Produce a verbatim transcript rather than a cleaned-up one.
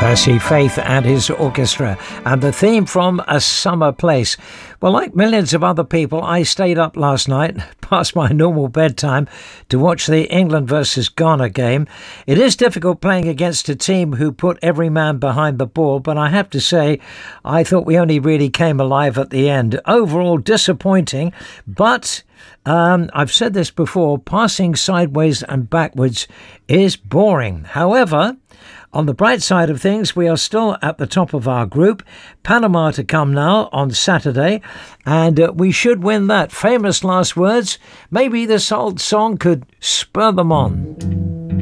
Percy Faith and his orchestra, and the theme from A Summer Place. Well, like millions of other people, I stayed up last night, past my normal bedtime, to watch the England versus Ghana game. It is difficult playing against a team who put every man behind the ball, but I have to say, I thought we only really came alive at the end. Overall, disappointing, but Um, I've said this before, passing sideways and backwards is boring. However, on the bright side of things, we are still at the top of our group. Panama to come now on Saturday, and uh, we should win that. Famous last words. Maybe this old song could spur them on.